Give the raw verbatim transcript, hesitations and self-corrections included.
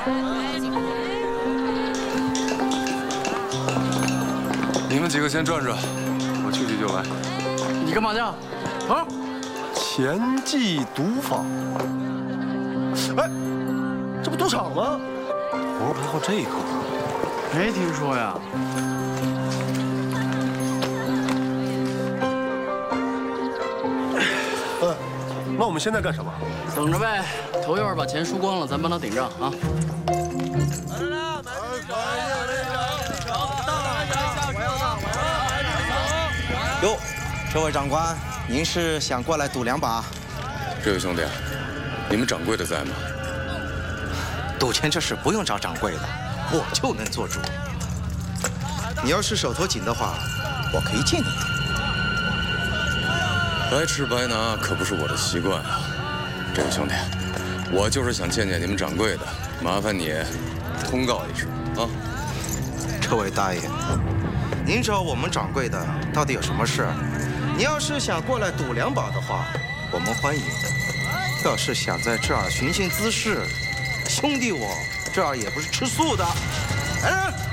你们几个先转转，我去去就来。 你干嘛去？啊？ 前记赌坊。哎，这不赌场吗？ 活还好这个？ 没听说呀。 嗯，那我们现在干什么？ 等着呗，头一会儿把钱输光了，咱帮他顶账啊。 哟，这位长官，您是想过来赌两把？ 这位兄弟，你们掌柜的在吗？ 赌钱这事不用找掌柜的，我就能做主。你要是手头紧的话，我可以借你赌。 白吃白拿可不是我的习惯啊！这位兄弟，我就是想见见你们掌柜的，麻烦你通告一声啊！ 这位大爷。 您找我们掌柜的到底有什么事？你要是想过来赌两把的话，我们欢迎；要是想在这儿寻衅滋事，兄弟我这儿也不是吃素的。来人！